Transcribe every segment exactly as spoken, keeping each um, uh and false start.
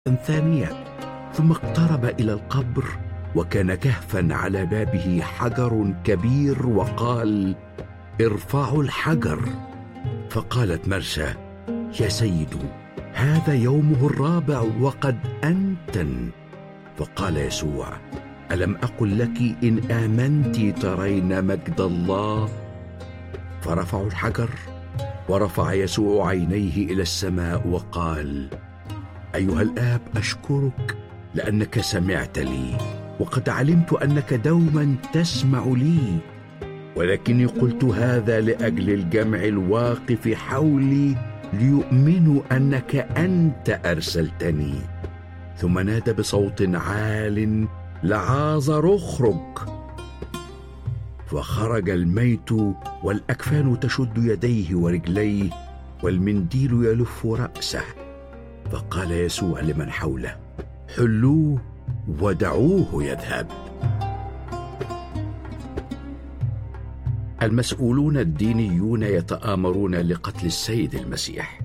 ثانية، ثم اقترب إلى القبر وكان كهفا على بابه حجر كبير، وقال: ارفعوا الحجر. فقالت مرسى: يا سيد، هذا يومه الرابع وقد أنتن. فقال يسوع: ألم أقل لك إن آمنت ترين مجد الله؟ فرفعوا الحجر، ورفع يسوع عينيه إلى السماء وقال: أيها الآب، أشكرك لأنك سمعت لي، وقد علمت أنك دوما تسمع لي، ولكني قلت هذا لأجل الجمع الواقف حولي ليؤمنوا أنك أنت أرسلتني. ثم نادى بصوت عال: لعازر اخرج. فخرج الميت، والأكفان تشد يديه ورجليه، والمنديل يلف رأسه. فقال يسوع لمن حوله: حلوه ودعوه يذهب. المسؤولون الدينيون يتآمرون لقتل السيد المسيح.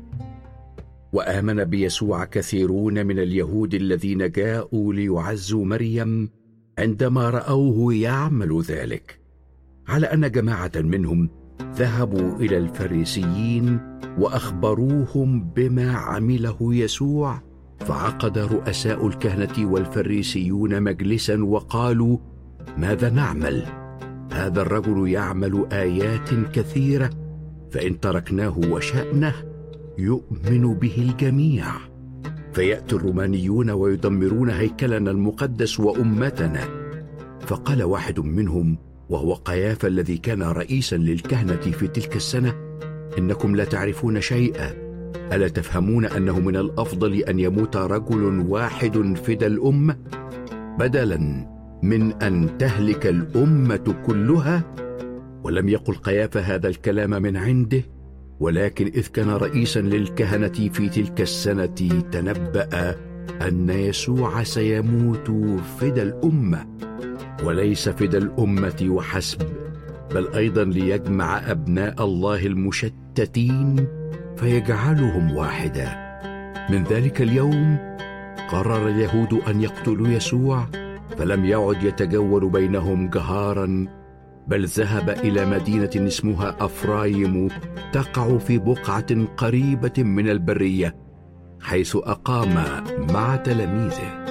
وآمن بيسوع كثيرون من اليهود الذين جاءوا ليعزوا مريم عندما رأوه يعمل ذلك، على أن جماعة منهم ذهبوا إلى الفريسيين وأخبروهم بما عمله يسوع. فعقد رؤساء الكهنة والفريسيون مجلسا وقالوا: ماذا نعمل؟ هذا الرجل يعمل آيات كثيرة، فإن تركناه وشأنه يؤمن به الجميع. فيأتي الرومانيون ويدمرون هيكلنا المقدس وأمتنا. فقال واحد منهم، وهو قيافة الذي كان رئيسا للكهنة في تلك السنة: إنكم لا تعرفون شيئا. ألا تفهمون أنه من الأفضل أن يموت رجل واحد فدى الأمة بدلا من أن تهلك الأمة كلها؟ ولم يقل قيافة هذا الكلام من عنده، ولكن إذ كان رئيسا للكهنة في تلك السنة تنبأ أن يسوع سيموت فدى الأمة، وليس فدى الأمة وحسب، بل أيضا ليجمع أبناء الله المشتتين فيجعلهم واحدا. من ذلك اليوم قرر اليهود أن يقتلوا يسوع، فلم يعد يتجول بينهم جهارا، بل ذهب إلى مدينة اسمها أفرايم تقع في بقعة قريبة من البرية، حيث أقام مع تلاميذه.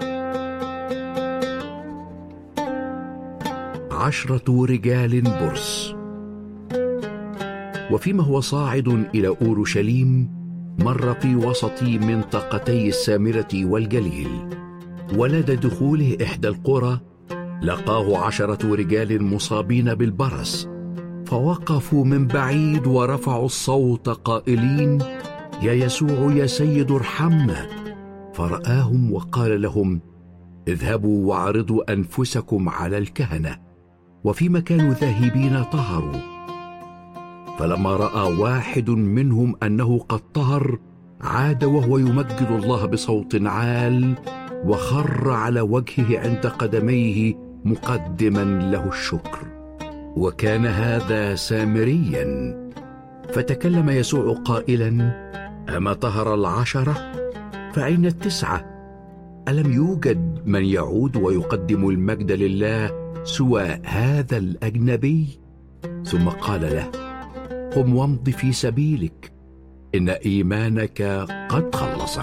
عشرة رجال برص. وفيما هو صاعد إلى أورشليم مر في وسط منطقتي السامرة والجليل، ولدى دخوله إحدى القرى لقاه عشرة رجال مصابين بالبرص، فوقفوا من بعيد ورفعوا الصوت قائلين: يا يسوع يا سيد ارحمنا. فرآهم وقال لهم: اذهبوا واعرضوا أنفسكم على الكهنة. وفيما كانوا ذاهبين طهروا. فلما رأى واحد منهم أنه قد طهر عاد وهو يمجد الله بصوت عال، وخر على وجهه عند قدميه مقدما له الشكر، وكان هذا سامريا. فتكلم يسوع قائلا: أما طهر العشرة؟ فأين التسعة؟ ألم يوجد من يعود ويقدم المجد لله سوى هذا الأجنبي؟ ثم قال له: قم وامض في سبيلك، إن إيمانك قد خلصك.